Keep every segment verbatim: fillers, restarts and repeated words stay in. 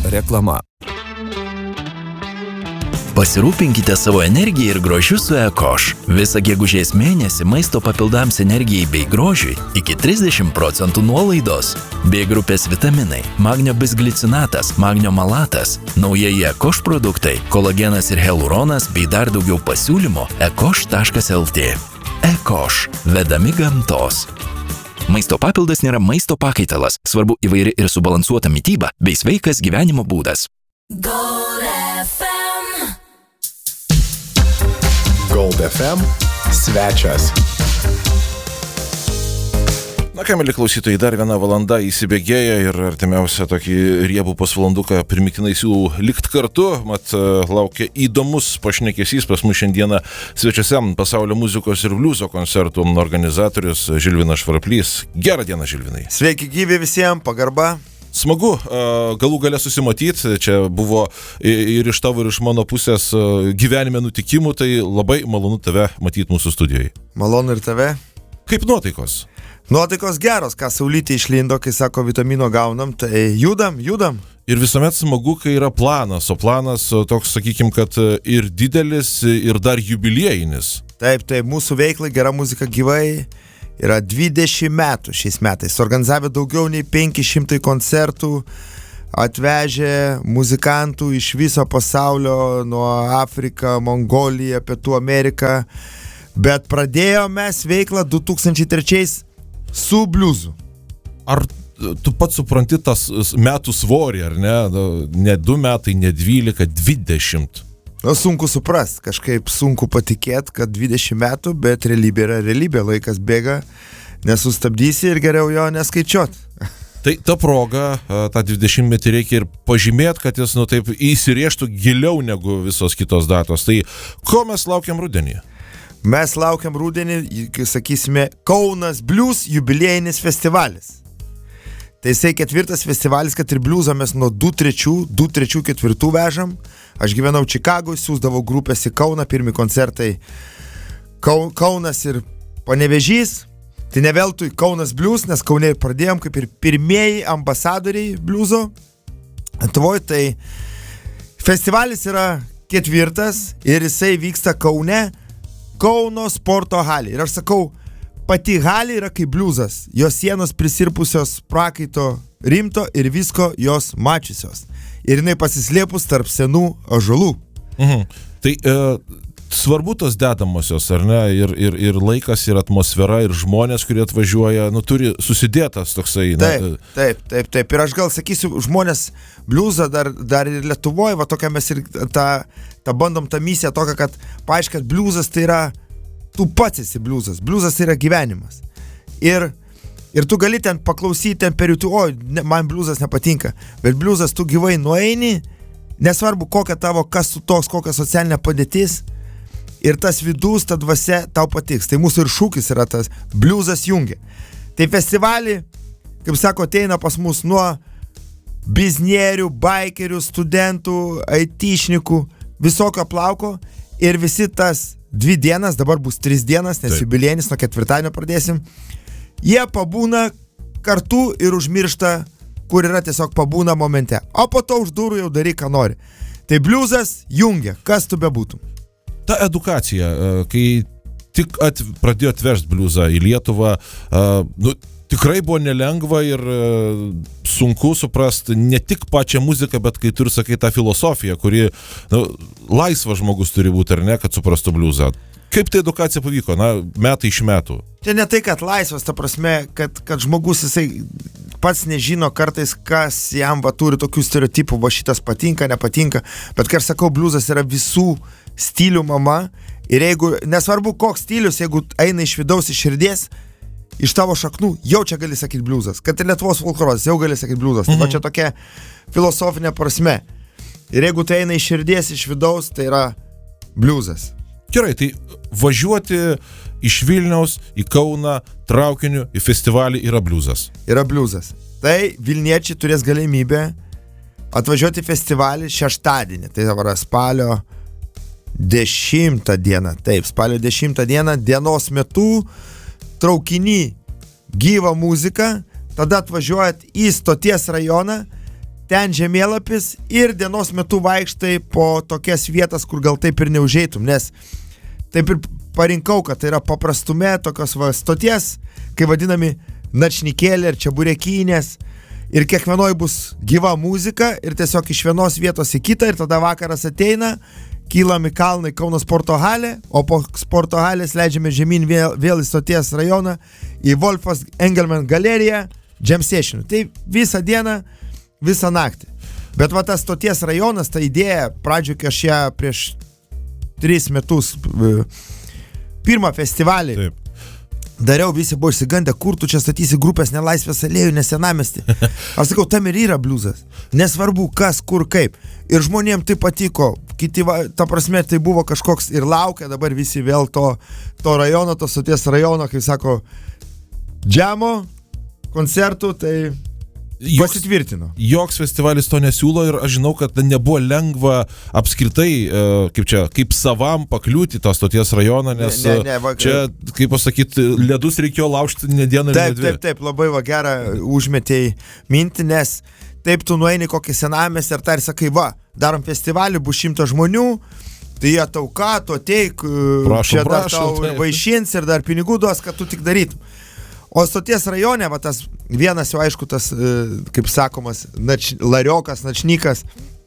reklama. Pasirūpinkite savo energiją ir grožiu su Ekoš. Visą gegužės mėnesį maisto papildams energijai bei grožiui iki trisdešimt procentų nuolaidos. B grupės vitaminai, magnio bisglicinatas, magnio malatas, naujieji Ekoš produktai, kolagenas ir hialuronas bei dar daugiau pasiūlymų ekoš taškas lt. Ekoš. Vedami gamtos. Maisto papildas nėra maisto pakaitalas. Svarbu įvairi ir subalansuota mityba bei sveikas gyvenimo būdas. Gold F M. Gold F M svečias. Na ką, mėly klausytojai, dar viena valanda įsibėgėja ir artimiausią tokį riebų pusvalanduką primiktinai siūlau likt kartu. Mat, laukia įdomus pašnekesys pas mus šiandieną svečiuose pasaulio muzikos ir bliuzo koncertų organizatorius Žilvinas Švarplys. Gerą dieną, Žilvinai. Sveiki gyvi visiems, pagarba. Smagu, galų gale susimatyti, čia buvo ir iš tavo, ir iš mano pusės gyvenime nutikimų, tai labai malonu tave matyti mūsų studijoje. Malonu ir tave. Kaip nuotaikos? Nuotaikos geros, ką saulytė išlindo, kai sako vitamino gaunam, tai judam, judam. Ir visuomet smagu, kai yra planas, o planas toks, sakykim, kad ir didelis, ir dar jubiliejinis. Taip, taip, mūsų veiklai gera muzika gyvai. Yra dvidešimt metų šiais metais. Organizavę daugiau nei penki šimtai koncertų, atvežę muzikantų iš viso pasaulio, nuo Afriką, Mongoliją, Pietų Ameriką. Bet pradėjome mes veiklą du tūkstančiai trečiais su bliuzu. Ar tu pats supranti tas metų svorį, ar ne? Ne du metai, ne dvylika, dvidešimt. Nu, sunku suprast, kažkaip sunku patikėti, kad dvidešimt metų, bet realybė yra realybė, laikas bėga, nesustabdysi ir geriau jo neskaičiuot. Tai ta proga, tą dvidešimtmetį reikia ir pažymėti, kad jis, nu, taip įsirėžtų giliau negu visos kitos datos. Tai ko mes laukiam rudenį? Mes laukiam rudenį, sakysime, Kaunas Blues jubiliejinis festivalis. Tai jisai ketvirtas festivalis, kad ir bliuzą mes nuo du trečių, du trečių ketvirtų vežam. Aš gyvenau Čikagoj, siūsdavau grupės į Kauną, pirmi koncertai Kaunas ir Panevėžys. Tai ne veltui Kaunas Blues, nes Kaune pradėjom kaip ir pirmieji ambasadoriai bliuzo. Lietuvoje tai festivalis yra ketvirtas ir jisai vyksta Kaune, Kauno sporto halė. Ir aš sakau, pati halė yra kaip bliuzas. Jos sienos prisirpusios prakaito rimto ir visko jos mačiusios. Ir jinai pasislėpus tarp senų ąžuolų. Mhm. Tai e, svarbu tos dedamosios, ar ne? Ir, ir, ir laikas, ir atmosfera, ir žmonės, kurie atvažiuoja, nu, turi susidėtas toksai. Taip, na, taip, taip, taip. Ir aš gal sakysiu, žmonės bliuzą dar, dar ir Lietuvoje, va tokia mes ir tą, tą bandom tą misiją tokią, kad paaiškint, bliuzas tai yra, tu pats esi bliuzas. Bliuzas tai yra gyvenimas. Ir Ir tu gali ten paklausyti ten per YouTube, o, ne, man bliuzas nepatinka, bet bliuzas tu gyvai nueini, nesvarbu kokia tavo, kas tu toks, kokia socialinė padėtis, ir tas vidus, ta dvasia tau patiks. Tai mūsų ir šūkis yra tas, bliuzas jungia. Tai festivalį, kaip sako, ateina pas mus nuo biznierių, baikerių, studentų, aitišnikų, visokio plauko, ir visi tas dvi dienas, dabar bus tris dienas, nes jubiliejinis, nuo ketvirtadienio pradėsim, jie pabūna kartu ir užmiršta, kur yra tiesiog pabūna momente. O po to už durų jau daryk, ką nori. Tai bliuzas jungia, kas tu bebūtum. Ta edukacija, kai tik at, pradėjo atvežti bliuzą į Lietuvą, nu, tikrai buvo nelengva ir sunku suprasti ne tik pačią muziką, bet kai tu ir sakai tą filosofiją, kuri, nu, laisvas žmogus turi būti, ar ne, kad suprastų bliuzą. Kaip tai edukacija pavyko, na, metai iš metų? Čia ne tai, kad laisvas, ta prasme, kad, kad žmogus jisai pats nežino kartais, kas jam va turi tokių stereotipų, va šitas patinka, nepatinka, bet kai aš sakau, bliuzas yra visų stilių mama, ir jeigu, nesvarbu koks stilius, jeigu eina iš vidaus, iš širdies, iš tavo šaknų, jau čia gali sakyti bliuzas, kad ir Lietuvos folkloras, jau gali sakyti bliuzas, mhm. Tai va čia tokia filosofinė prasme. Ir jeigu tai eina iš širdies, iš vidaus, tai yra bliuzas. Gerai, tai važiuoti iš Vilniaus į Kauną traukiniu į festivalį yra bliuzas. Yra bliuzas. Tai Vilniečiai turės galimybę atvažiuoti į festivalį šeštadienį. Tai dabar spalio dešimtą dieną. Taip, spalio dešimtą dieną dienos metu traukiny gyva muzika. Tada atvažiuojat į stoties rajoną. ten žemėlapis ir dienos metu vaikštai po tokias vietas, kur gal taip ir neužeitum, nes taip ir parinkau, kad tai yra paprastume tokios va, stoties, kai vadinami načnikėlė ir čia burekinės ir kiekvienoj bus gyva muzika ir tiesiog iš vienos vietos į kitą ir tada vakaras ateina, kylam į kalną į Kauno sporto halę, o po sporto halės leidžiame žemyn vėl, vėl į stoties rajoną, į Wolfas Engelman galeriją, jam session. Tai visą dieną, visą naktį. Bet va tas stoties rajonas, ta idėja, pradžioje, kai aš ją prieš tris metus pirmą festivalį Taip. dariau, visi buvo išsigandę, kur tu čia statysi grupės Nelaisvės alėjų, ne Senamiestį. Aš sakau, tam ir yra bliuzas. Nesvarbu, kas, kur, kaip. Ir žmonėm tai patiko. Kiti, va, ta prasme, tai buvo kažkoks ir laukia dabar visi vėl to, to rajono, to stoties rajono, kaip sako, džemo, koncertų, tai joks, pasitvirtino. Joks festivalis to nesiūlo ir aš žinau, kad nebuvo lengva apskritai, kaip čia, kaip savam pakliūti tą stoties rajoną, nes ne, ne, ne, va, čia, kaip pasakyti, ledus reikėjo laužti ne dieną, taip, ne dvi. Taip, taip, labai va gerą užmetėjai mintį, nes taip tu nueini kokį Senamiestį ir tai ir sakai, va, darom festivalį, bus šimtas žmonių, tai jie tau ką, tu ateik, prašom, čia dar prašom, tau ir vaišins ir dar pinigų duos, kad tu tik darytum. O stoties rajone, va tas vienas jau aišku tas, kaip sakomas, nač, lariokas, načnykas,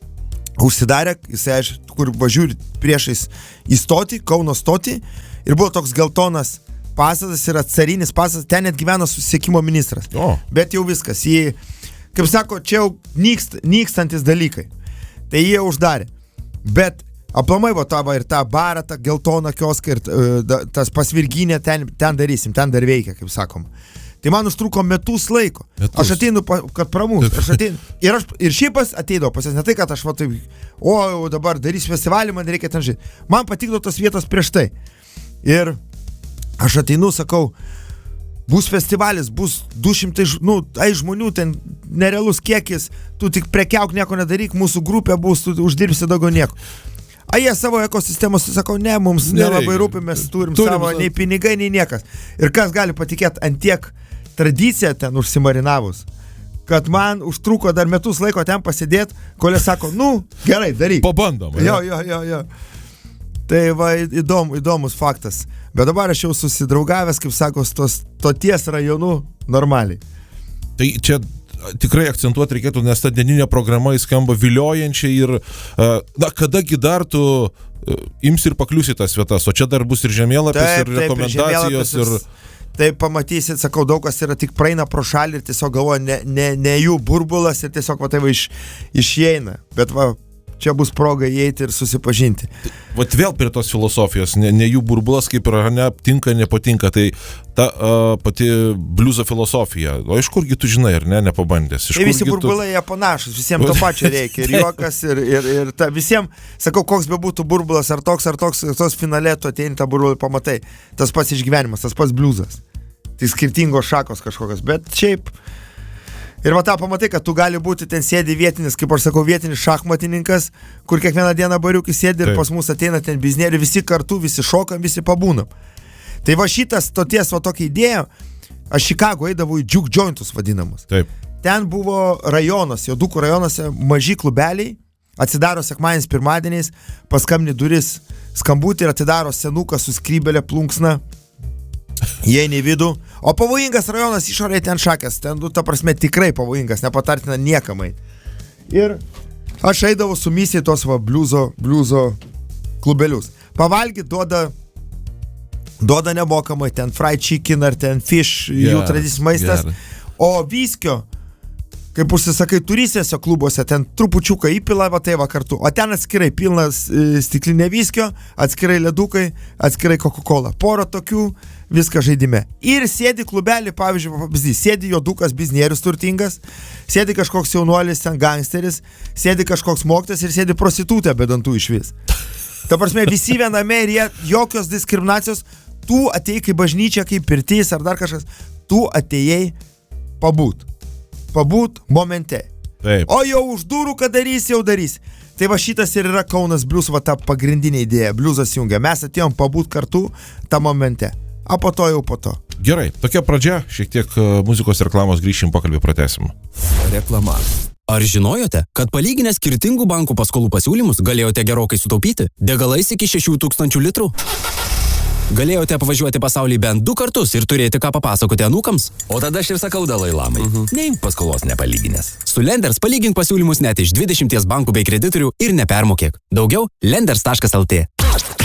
užsidarė, jisai aišku, kur važiuoja priešais į stotį, Kauno stotį, ir buvo toks geltonas pastatas, yra carinis pastatas, ten net gyveno susisiekimo ministras. O. Bet jau viskas, jį, kaip sako, čia jau nykst, nykstantis dalykai. Tai jie uždarė. Bet aplamai va tavo ir tą barą, tą geltoną kioską ir uh, tas pasvirginė ten, ten darysim, ten dar veikia, kaip sakom. Tai man užtruko metus laiko. Metus. Aš ateinu, kad pramūs. Aš ateinu. Ir, aš, ir šiaip ateidavo pas jas, ne tai, kad aš va taip, o dabar darys festivalį, man reikia ten žinti. Man patikdo tos vietos prieš tai. Ir aš ateinu, sakau, bus festivalis, bus du šimtai, nu, ai žmonių, ten nerealus kiekis, tu tik prekiauk, nieko nedaryk, mūsų grupė bus, tu uždirbsi daugiau nieko. A jie savo ekosistemos, sakau, ne, mums nelabai rūpi, mes turim, turim savo, nei pinigai, nei niekas. Ir kas gali patikėti ant tiek tradiciją ten užsimarinavus, kad man užtruko dar metus laiko ten pasėdėti, kol jie sako, nu, gerai, daryk. Pabandom. Jo, jo, jo, jo. Tai va, įdom, įdomus faktas. Bet dabar aš jau susidraugavęs, kaip sako, tos stoties rajonu normaliai. Tai čia tikrai akcentuoti reikėtų, nes ta dieninė programa skamba viliojančiai ir na, kadagi dar tu imsi ir pakliusi tas vietas, o čia dar bus ir žemėlapis, taip, ir rekomendacijos. Taip, ir... taip pamatysit, sakau, daug kas yra tik praeina pro šalį ir tiesiog galvoja, ne, ne, ne jų burbulas ir tiesiog va tai va iš, išeina. Bet va, čia bus proga įeiti ir susipažinti. Vat vėl prie tos filosofijos, ne, ne jų burbulas kaip ir neaptinka, nepatinka, tai ta uh, pati bliuzo filosofija. O iš kurgi tu žinai, ar ne, nepabandęs? Tai visi burbulai tu... jie panašus, visiems to pačio reikia. Ir juokas, ir, ir, ir ta, visiems, sakau, koks be būtų burbulas, ar toks, ar toks, tos finale tu ateini tą burbulą pamatai. Tas pats išgyvenimas, tas pats bliuzas. Tai skirtingos šakos kažkokios, bet šiaip... Ir va tą pamatai, kad tu gali būti ten sėdi vietinis, kaip aš sakau, vietinis šachmatininkas, kur kiekvieną dieną bariukai sėdi ir Taip. Pas mus ateina ten biznėri, visi kartu, visi šokam, visi pabūnam. Tai va šitas stoties va tokia idėja, aš Čikago eidavau į juke jointus vadinamus. Taip. Ten buvo rajonas, Jodukų rajonuose maži klubeliai, atsidaro sekmadienis pirmadieniais, paskambini duris skambutį ir atidaro senukas su skrybelė plunksna. Įeini į vidų, o pavojingas rajonas išorėje ten šakės, ten, nu, ta prasme, tikrai pavojingas, nepatartina niekamai. Ir aš eidavau su misijai tos va bliuzo, bliuzo klubelius. Pavalgyti duoda, duoda nemokamai, ten fried chicken ar ten fish, yeah, jų tradicinis maistas, yeah. O viskio, kaip užsisakai turistėse klubuose, ten trupučiuką įpila, va tai va kartu, o ten atskirai pilnas e, stiklinė viskio, atskirai ledukai, atskirai Coca-Cola, porą tokių, viską žaidime. Ir sėdi klubelį, pavyzdžiui, pavyzdys, sėdi jodukas biznierius turtingas, sėdi kažkoks jaunuolis ten gangsteris, sėdi kažkoks mokytojas ir sėdi prostitutė be dantų iš vis. Ta prasme, visi viename ir jie, jokios diskriminacijos, tu atėjai kaip bažnyčia, kaip pirtys ar dar kažkas, tu atėjai pabūt. Pabūt momente. Taip. O jau už durų, kad darys, jau darys. Tai va šitas ir yra Kaunas Blues, va ta pagrindinė idėja. Bliuzas jungia. Mes atėjom pabūt kartu tą momente. A po to jau po to. Gerai, tokia pradžia, šiek tiek muzikos reklamos, grįšim, pokalbį pratęsim. Reklama. Ar žinojote, kad palyginę skirtingų bankų paskolų pasiūlymus galėjote gerokai sutaupyti? Degalais iki šešių tūkstančių litrų? Galėjote apvažiuoti pasaulį bent du kartus ir turėti ką papasakoti anūkams? O tada aš ir sakau Dalai Lamai. Mhm. Neimk paskolos nepalyginęs. Su Lenders palygink pasiūlymus net iš dvidešimties bankų bei kreditorių ir nepermokėk. Daugiau lenders taškas lt.